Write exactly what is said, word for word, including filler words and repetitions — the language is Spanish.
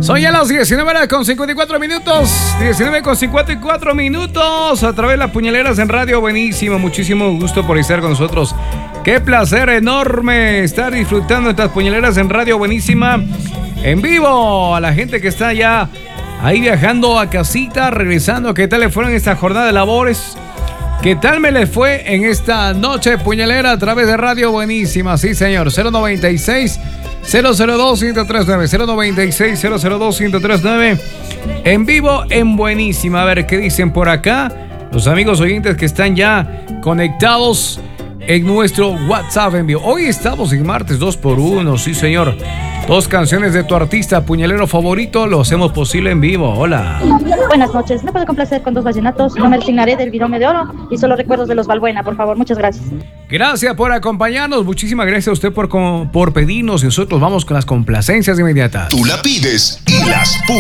Son ya las diecinueve horas con cincuenta y cuatro minutos. diecinueve con cincuenta y cuatro minutos. A través de las puñaleras en radio. Buenísimo. Muchísimo gusto por estar con nosotros. Qué placer enorme estar disfrutando de estas puñaleras en radio. Buenísima. En vivo. A la gente que está ya ahí viajando a casita, regresando. ¿Qué tal le fueron esta jornada de labores? ¿Qué tal me les fue en esta noche puñalera a través de radio? Buenísima, sí señor. cero noventa y seis, cero cero dos, uno cero tres nueve, cero noventa y seis, cero cero dos, uno cero tres nueve. En vivo en Buenísima. A ver qué dicen por acá los amigos oyentes que están ya conectados en nuestro WhatsApp en vivo. Hoy estamos en martes dos por uno, sí señor. Dos canciones de tu artista puñalero favorito, lo hacemos posible en vivo. Hola. Buenas noches, me puede complacer con dos vallenatos. No me resignaré del Binomio de Oro y solo recuerdos de los Balbuena, por favor, muchas gracias. Gracias por acompañarnos, muchísimas gracias a usted por, por pedirnos y nosotros vamos con las complacencias inmediatas. Tú la pides y las